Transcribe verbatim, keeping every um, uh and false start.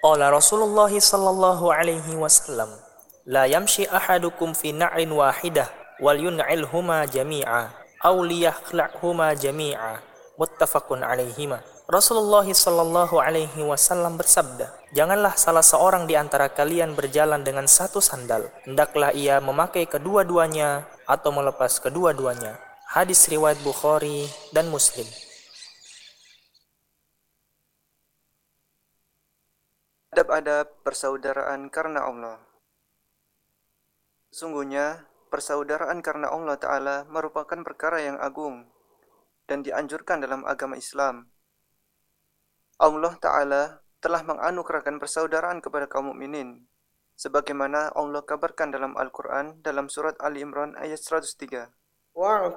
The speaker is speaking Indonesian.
Qala Rasulullah sallallahu alaihi wasallam, la yamshi ahadukum fi na'rin wahidah wal yun'ilhuma jami'a aw liyakhla'huma jami'a. Muttafaqun alaihima. Rasulullah sallallahu alaihi wasallam bersabda, janganlah salah seorang di antara kalian berjalan dengan satu sandal, hendaklah ia memakai kedua-duanya atau melepas kedua-duanya. Hadis riwayat Bukhari dan Muslim. Adab-adab persaudaraan karena Allah. Sungguhnya, persaudaraan karena Allah Ta'ala merupakan perkara yang agung dan dianjurkan dalam agama Islam. Allah Ta'ala telah menganugerahkan persaudaraan kepada kaum mukminin, sebagaimana Allah kabarkan dalam Al-Quran dalam surat Ali Imran ayat seratus tiga.